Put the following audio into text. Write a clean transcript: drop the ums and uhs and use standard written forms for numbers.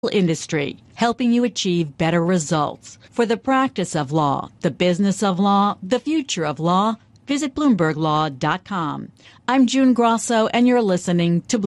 industry, helping you achieve better results. For the practice of law, the business of law, the future of law, visit BloombergLaw.com. I'm June Grosso, and you're listening to